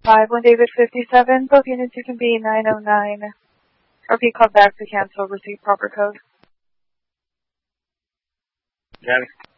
1 David 57, both units you can be 909. Repeat, call back to cancel, receive proper code. Got it.